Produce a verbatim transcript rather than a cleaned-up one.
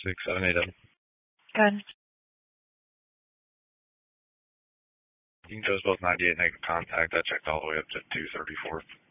six seven eight seven. Good. You can show us both ninety-eight negative contact. I checked all the way up to two thirty-fourth.